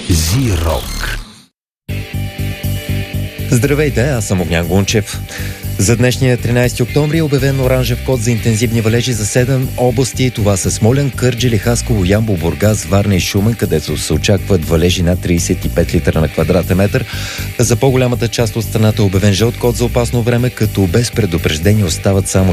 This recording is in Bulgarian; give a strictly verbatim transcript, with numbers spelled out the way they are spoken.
Зирок. Здравейте, аз съм Огнян Гунчев. За днешния тринайсети октомври е обявен оранжев код за интензивни валежи за седем области. Това са Смолян, Кърджали, Хасково, Ямбол, Бургас, Варна и Шумен, където се очакват валежи над трийсет и пет литра на квадратен метър. За по-голямата част от страната е обявен жълт код за опасно време, като без предупреждение остават само